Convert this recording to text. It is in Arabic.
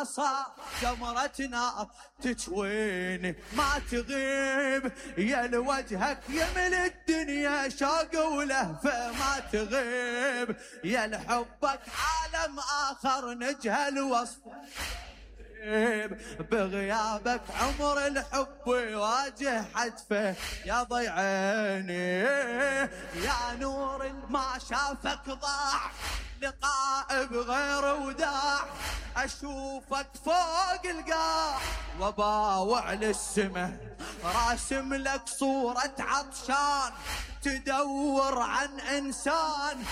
صار جمرة نار تشويني ما تغيب يا لوجهك يمل الدنيا شوق ولهفة ما تغيب يا لحبك عالم آخر نجهل وصفه بغيابك عمر الحب يواجه حتفه يا ضي عيني يا نور ما شافك ضاع لقاء بغير وداع أشوفك فوق القاع وباوع للسماء راسم لك صورة عطشان تدور عن إنسان